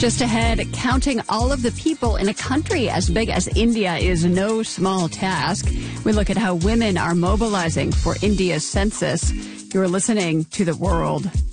Just ahead, counting all of the people in a country as big as India is no small task. We look at how women are mobilizing for India's census. You're listening to The World.